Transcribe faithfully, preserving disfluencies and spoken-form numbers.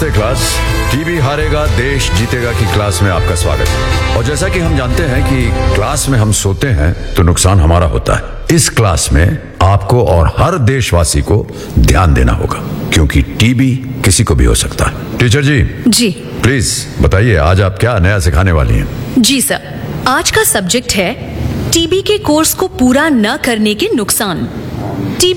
नमस्ते class. TB हारेगा देश जीतेगा की क्लास में आपका स्वागत है। और जैसा कि हम जानते हैं कि क्लास में हम सोते हैं तो नुकसान हमारा होता है। इस क्लास में आपको और हर देशवासी को ध्यान देना होगा, क्योंकि टीबी किसी को भी हो सकता है। टीचर जी जी प्लीज बताइए, आज आप क्या नया सिखाने वाली हैं? जी सर, आज का सब्जेक्ट है टीबी के कोर्स को पूरा न करने के नुकसान।